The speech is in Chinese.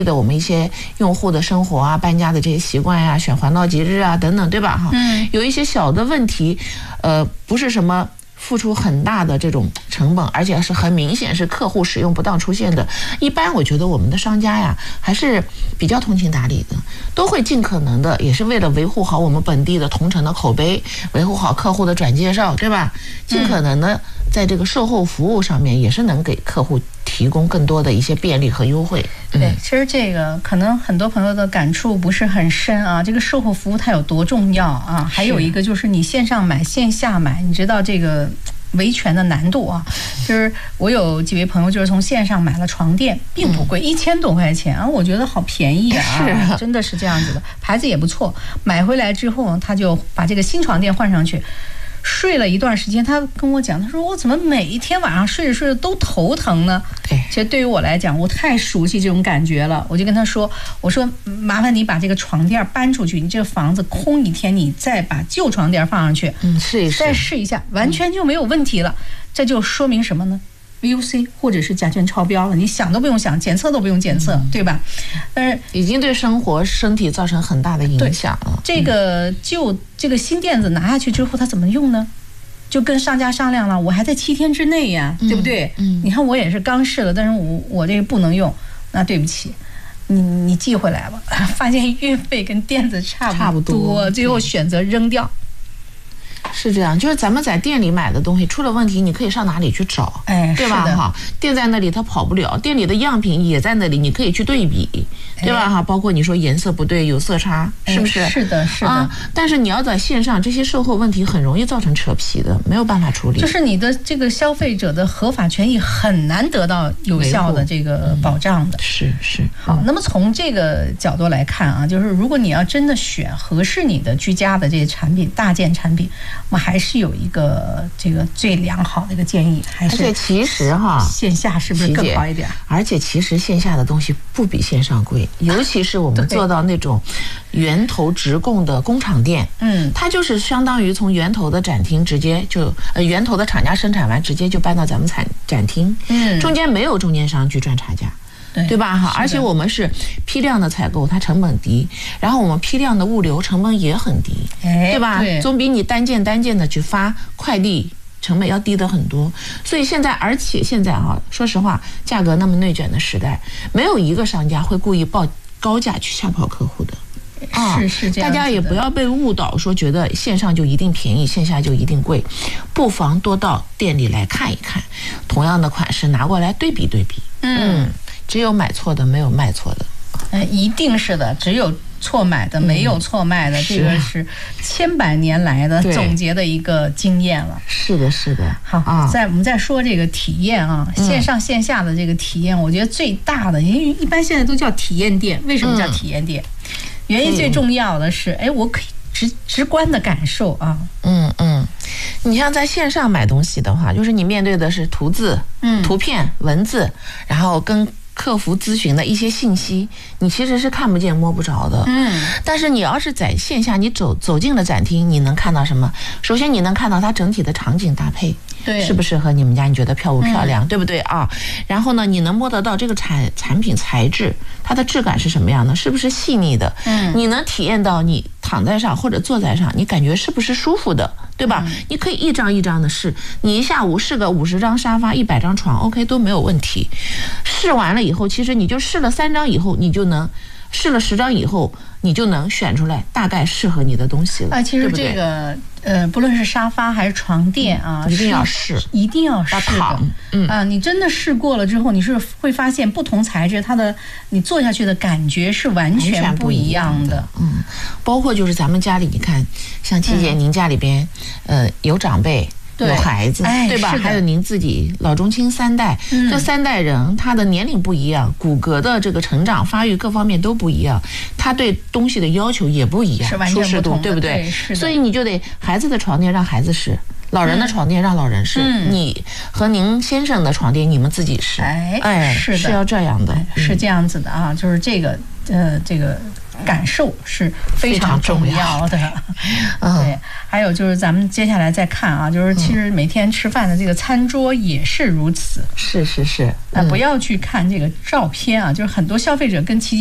的我们一些用户的生活啊、搬家的这些习惯呀、选环道吉日啊等等，对吧？哈，有一些小的问题，不是什么付出很大的这种成本，而且是很明显是客户使用不当出现的。一般我觉得我们的商家呀，还是比较通情达理的，都会尽可能的，也是为了维护好我们本地的同城的口碑，维护好客户的转介绍，对吧？尽可能的在这个售后服务上面，也是能给客户提供更多的一些便利和优惠。 对，其实这个可能很多朋友的感触不是很深啊。这个售后服务它有多重要啊？还有一个就是你线上买、线下买，你知道这个维权的难度啊。就是我有几位朋友就是从线上买了床垫，并不贵，1000多块钱啊，我觉得好便宜啊， 是真的是这样子的，牌子也不错。买回来之后，他就把这个新床垫换上去。睡了一段时间，他跟我讲，他说我怎么每一天晚上睡着睡着都头疼呢？ 对， 其实对于我来讲，我太熟悉这种感觉了。我就跟他说，我说麻烦你把这个床垫搬出去，你这个房子空一天，你再把旧床垫放上去， 试一试， 再试一下，完全就没有问题了。这就说明什么呢？VOC 或者是甲醛超标了，你想都不用想，检测都不用检测，对吧？但是已经对生活身体造成很大的影响了。 这个新垫子拿下去之后，它怎么用呢？就跟商家商量了，我还在7天之内呀，对不对？你看我也是刚试了，但是我这个不能用，那对不起。你寄回来吧，发现运费跟垫子差不多，最后选择扔掉。 是这样，就是咱们在店里买的东西出了问题，你可以上哪里去找，对吧？哈，店在那里它跑不了，店里的样品也在那里，你可以去对比，对吧？哈，包括你说颜色不对，有色差，是不是？ 是的，是的。 啊，但是你要在线上，这些售后问题很容易造成扯皮的，没有办法处理。 就是你的这个消费者的合法权益很难得到有效的这个保障的。 是。 好，那么从这个角度来看啊，就是如果你要真的选合适你的居家的这些产品、大件产品，我们还是有一个这个最良好的一个建议，还是。 而且其实哈， 线下是不是更好一点？ 而且其实线下的东西不比线上贵，尤其是我们做到那种源头直供的工厂店，它就是相当于从源头的展厅直接就源头的厂家生产完，直接就搬到咱们展厅，中间没有中间商去赚差价。对吧？哈，而且我们是批量的采购，它成本低，然后我们批量的物流成本也很低，对吧？总比你单件的去发快递成本要低得很多。所以而且现在啊，说实话，价格那么内卷的时代，没有一个商家会故意报高价去吓跑客户的。 是这样， 大家也不要被误导，说觉得线上就一定便宜，线下就一定贵，不妨多到店里来看一看，同样的款式拿过来对比。只有买错的，没有卖错的。 一定是的，只有错买的，没有错卖的，这个是千百年来的总结的一个经验了。 是的。 好，我们再说这个体验啊，线上线下的这个体验，我觉得最大的，因为一般现在都叫体验店，为什么叫体验店？原因最重要的是，我可以直观的感受啊。 你像在线上买东西的话，就是你面对的是图字、图片、文字，然后跟客服咨询的一些信息，你其实是看不见摸不着的。但是你要是在线下，你走进了展厅，你能看到什么？首先你能看到它整体的场景搭配， 对， 适不适合你们家？你觉得漂不漂亮？对不对啊？然后呢，你能摸得到这个产品材质，它的质感是什么样的？是不是细腻的？你能体验到你躺在上或者坐在上，你感觉是不是舒服的？对吧？你可以一张一张的试，你一下午试个50张沙发、100张床 ，OK 都没有问题。试完了以后，其实你就试了3张以后，你就能试了10张以后，你就能选出来大概适合你的东西了。 其实这个不论是沙发还是床垫啊， 一定要试， 一定要试的。你真的试过了之后，你是会发现不同材质它的你坐下去的感觉是完全不一样的。 包括就是咱们家里，你看，像琪姐您家里边，有长辈。有孩子，对吧？还有您自己老中青3代，这3代人他的年龄不一样，骨骼的这个成长发育各方面都不一样，他对东西的要求也不一样，舒适度对不对？所以你就得孩子的床垫让孩子试，老人的床垫让老人试，你和您先生的床垫你们自己试。 是的， 是要这样的， 是这样子的啊，就是这个感受是非常重要的。对，还有就是咱们接下来再看啊，就是其实每天吃饭的这个餐桌也是如此。 是， 不要去看这个照片啊，就是很多消费者跟奇迹